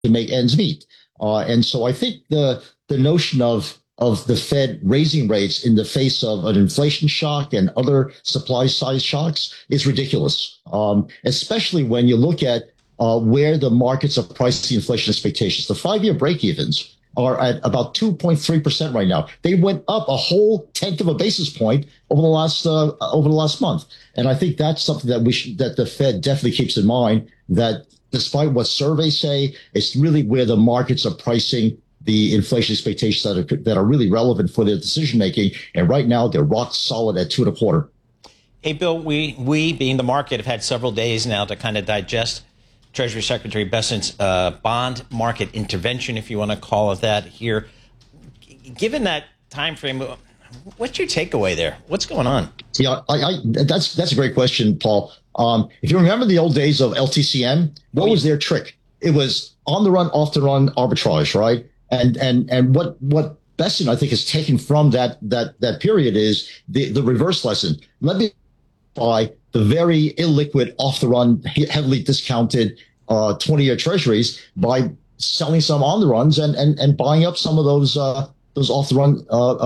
to make ends meet. And so I think the notion of the Fed raising rates in the face of an inflation shock and other supply side shocks is ridiculous, especially when you look at where the markets are pricing inflation expectations. The 5-year break-evens are at about 2.3% right now. They went up a whole tenth of a basis point over the last month, and I think that's something that the Fed definitely keeps in mind. That despite what surveys say, it's really where the markets are pricing the inflation expectations that are really relevant for their decision making. And right now, they're rock solid at 2.25. Hey, Bill, we being the market have had several days now to kind of digest Treasury Secretary Bessent's bond market intervention, if you want to call it that here. Given that time frame, what's your takeaway there? What's going on? Yeah, that's a great question, Paul. If you remember the old days of LTCM, what was their trick? It was on the run, off the run arbitrage, right? And what Bessent, I think, has taken from that period is the reverse lesson. Let me buy the very illiquid, off the run, heavily discounted 20-year treasuries by selling some on the runs and buying up some of those off the run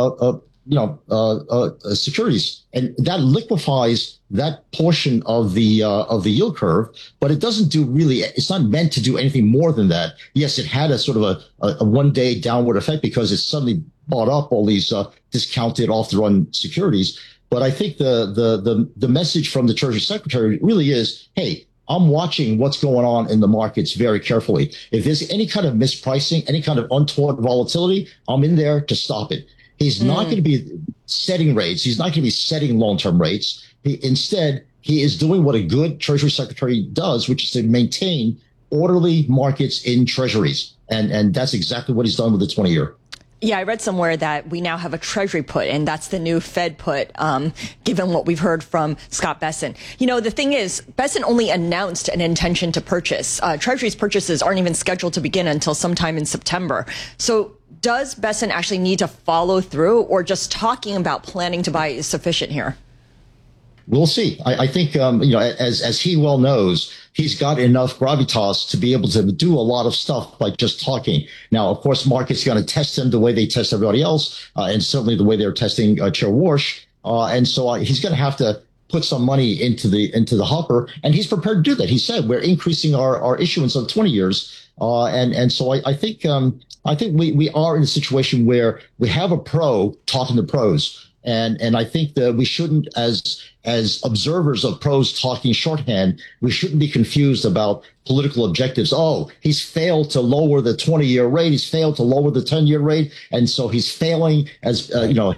securities, and that liquefies that portion of the yield curve. But it doesn't do really. It's not meant to do anything more than that. Yes, it had a sort of a 1-day downward effect because it suddenly bought up all these discounted off the run securities. But I think the message from the Treasury Secretary really is, hey, I'm watching what's going on in the markets very carefully. If there's any kind of mispricing, any kind of untoward volatility, I'm in there to stop it. He's not going to be setting rates. He's not going to be setting long-term rates. Instead, he is doing what a good Treasury Secretary does, which is to maintain orderly markets in treasuries. And that's exactly what he's done with the 20-year. Yeah, I read somewhere that we now have a Treasury put, and that's the new Fed put, given what we've heard from Scott Bessent. You know, the thing is, Bessent only announced an intention to purchase. Treasury's purchases aren't even scheduled to begin until sometime in September. So does Bessent actually need to follow through, or just talking about planning to buy is sufficient here? We'll see. I think, as he well knows, he's got enough gravitas to be able to do a lot of stuff by just talking. Now, of course, markets are going to test him the way they test everybody else, and certainly the way they're testing Chair Warsh. And so he's going to have to put some money into the hopper, and he's prepared to do that. He said we're increasing our issuance of 20 years, and so I think we are in a situation where we have a pro talking to pros. And I think that we shouldn't, as observers of pros talking shorthand, we shouldn't be confused about political objectives. Oh, he's failed to lower the 20-year rate. He's failed to lower the 10-year rate. And so he's failing as,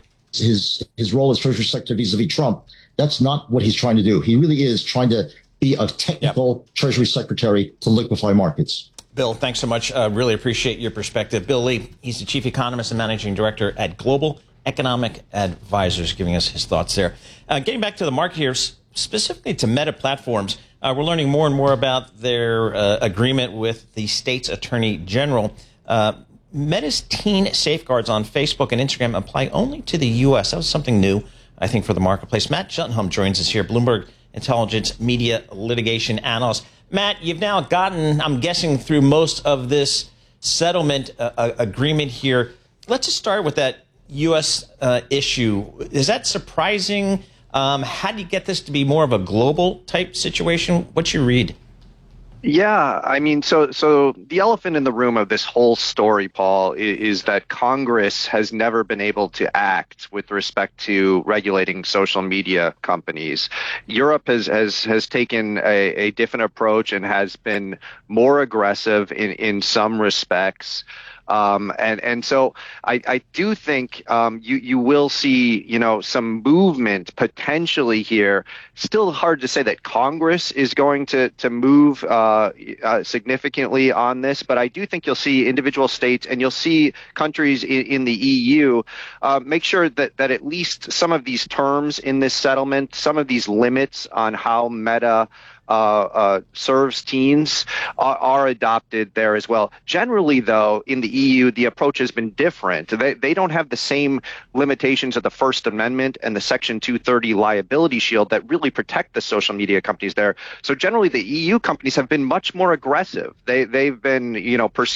his role as Treasury Secretary vis-a-vis Trump. That's not what he's trying to do. He really is trying to be a technical Treasury Secretary to liquefy markets. Bill, thanks so much. Really appreciate your perspective. Bill Lee, he's the chief economist and managing director at Global Economic Advisors, giving us his thoughts there. Getting back to the market here, specifically to Meta Platforms, we're learning more and more about their agreement with the state's attorney general. Meta's teen safeguards on Facebook and Instagram apply only to the U.S. That was something new, I think, for the marketplace. Matt Junham joins us here, Bloomberg Intelligence media litigation analyst. Matt, you've now gotten, I'm guessing, through most of this settlement agreement here. Let's just start with that U.S. issue. Is that surprising? How do you get this to be more of a global type situation? What's your read? Yeah, I mean, so the elephant in the room of this whole story, Paul, is that Congress has never been able to act with respect to regulating social media companies. Europe has taken a different approach and has been more aggressive in some respects. And so I do think you will see, some movement potentially here. Still hard to say that Congress is going to move significantly on this, but I do think you'll see individual states and you'll see countries in the EU make sure that at least some of these terms in this settlement, some of these limits on how Meta serves teens are adopted there as well. Generally, though, in the EU, the approach has been different. They don't have the same limitations of the First Amendment and the Section 230 liability shield that really protect the social media companies there. So generally, the EU companies have been much more aggressive. They've been, pursuing